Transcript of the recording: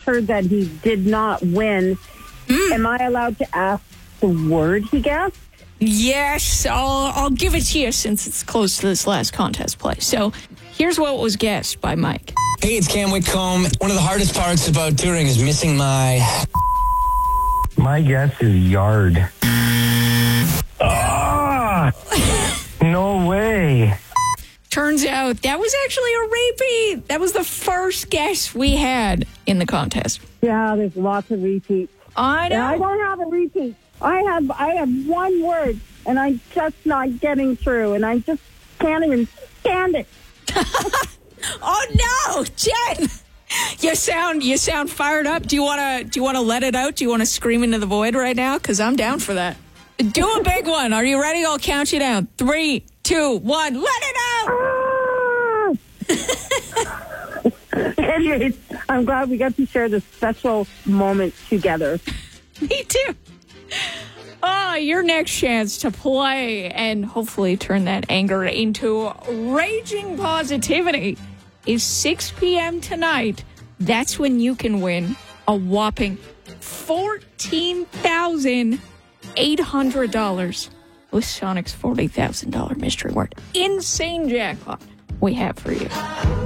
heard that he did not win. Am I allowed to ask the word he guessed? Yes, I'll give it to you since it's close to this last contest play. So here's what was guessed by Mike. Hey, it's Cam Whitcomb. One of the hardest parts about touring is missing my... My guess is yard. Ah! No way. Turns out that was actually a repeat. That was the first guess we had in the contest. Yeah, there's lots of repeats. I know. And I don't have a repeat. I have one word, and I'm just not getting through, and I just can't even stand it. Oh no, Jen! You sound fired up. Do you want to let it out? Do you want to scream into the void right now? Because I'm down for that. Do a big one. Are you ready? I'll count you down. 3, 2, 1. Let it out. Anyways, I'm glad we got to share this special moment together. Me too. Oh, your next chance to play and hopefully turn that anger into raging positivity is 6 p.m. tonight. That's when you can win a whopping $14,800 with Sonic's $40,000 mystery word. Insane jackpot we have for you.